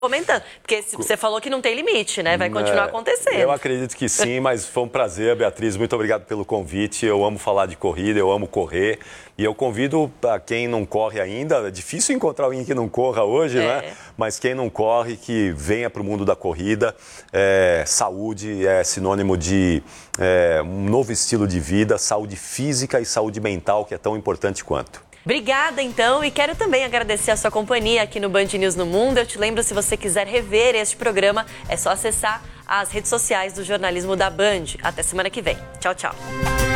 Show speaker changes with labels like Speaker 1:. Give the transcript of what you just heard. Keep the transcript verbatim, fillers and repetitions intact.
Speaker 1: comentando, porque você falou que não tem limite, né? Vai continuar acontecendo.
Speaker 2: Eu acredito que sim, mas foi um prazer, Beatriz. Muito obrigado pelo convite. Eu amo falar de corrida, eu amo correr. E eu convido para quem não corre ainda, é difícil encontrar alguém que não corra hoje, é. né? Mas quem não corre, que venha para o mundo da corrida. É, saúde é sinônimo de é, um novo estilo de vida, saúde física e saúde mental, que é tão importante quanto.
Speaker 1: Obrigada, então, e quero também agradecer a sua companhia aqui no Band News no Mundo. Eu te lembro, se você quiser rever este programa, é só acessar as redes sociais do jornalismo da Band. Até semana que vem. Tchau, tchau.